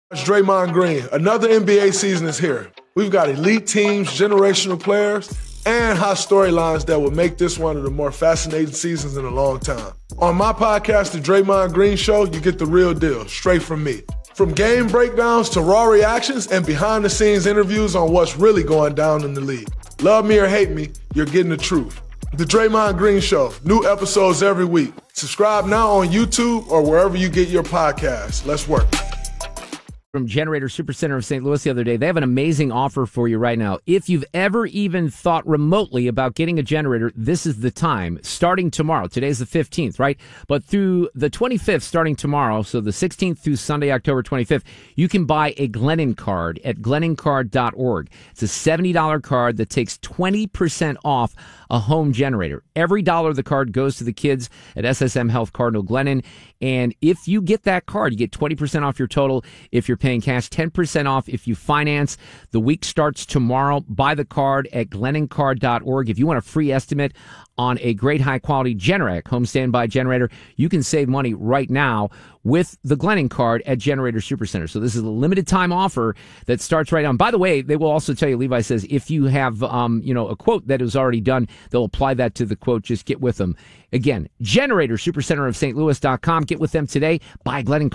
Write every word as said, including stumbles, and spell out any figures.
It's Draymond Green. Another N B A season is here. We've got elite teams, generational players, and hot storylines that will make this one of the more fascinating seasons in a long time. On my podcast, The Draymond Green Show, you get the real deal, straight from me. From game breakdowns to raw reactions and behind-the-scenes interviews on what's really going down in the league. Love me or hate me, you're getting the truth. The Draymond Green Show, new episodes every week. Subscribe now on YouTube or wherever you get your podcasts. Let's work. From Generator Supercenter of Saint Louis the other day. They have an amazing offer for you right now. If you've ever even thought remotely about getting a generator, this is the time. Starting tomorrow. Today's the fifteenth, right? But through the twenty-fifth, starting tomorrow, so the sixteenth through Sunday, October twenty-fifth, you can buy a Glennon card at glennon card dot org. It's a seventy dollars card that takes twenty percent off a home generator. Every dollar of the card goes to the kids at S S M Health Cardinal Glennon. And if you get that card, you get twenty percent off your total if you're paying cash, ten percent off if you finance. The week starts tomorrow. Buy the card at glennon card dot org. If you want a free estimate on a great high-quality Generac home standby generator, you can save money right now with the Glennon card at Generator Supercenter. So this is a limited-time offer that starts right now. And by the way, they will also tell you, Levi says, if you have um, you know, a quote that is already done, they'll apply that to the quote. Just get with them. Again, Generator Supercenter of Saint Louis dot com. Get with them today. Buy Glennon